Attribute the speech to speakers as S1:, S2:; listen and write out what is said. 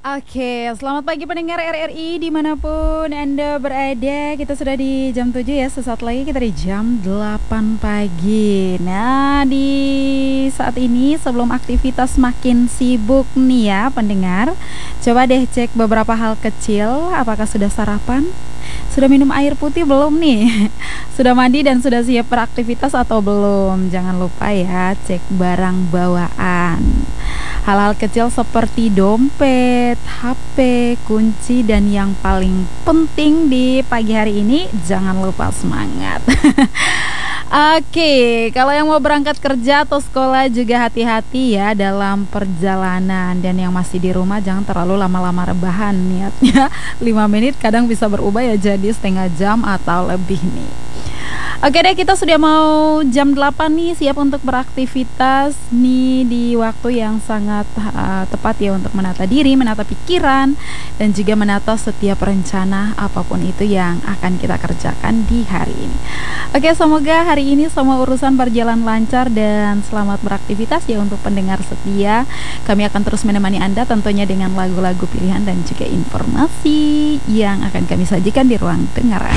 S1: Oke, selamat pagi pendengar RRI dimanapun Anda berada. Kita sudah di jam 7 ya, sesaat lagi kita di jam 8 pagi. Nah, di saat ini sebelum aktivitas makin sibuk nih ya pendengar, coba deh cek beberapa hal kecil. Apakah sudah sarapan? Sudah minum air putih belum nih? Sudah mandi dan sudah siap beraktivitas atau belum? Jangan lupa ya, cek barang bawaan. Hal-hal kecil seperti dompet, HP, kunci, dan yang paling penting di pagi hari ini, jangan lupa semangat. Oke, kalau yang mau berangkat kerja atau sekolah juga hati-hati ya dalam perjalanan. Dan yang masih di rumah jangan terlalu lama-lama rebahan, niatnya 5 menit kadang bisa berubah ya jadi setengah jam atau lebih nih. Oke deh, kita sudah mau jam 8 nih, siap untuk beraktivitas nih di waktu yang sangat tepat ya untuk menata diri, menata pikiran, dan juga menata setiap rencana apapun itu yang akan kita kerjakan di hari ini. Oke, semoga hari ini semua urusan berjalan lancar dan selamat beraktivitas ya untuk pendengar setia. Kami akan terus menemani Anda tentunya dengan lagu-lagu pilihan dan juga informasi yang akan kami sajikan di ruang dengar.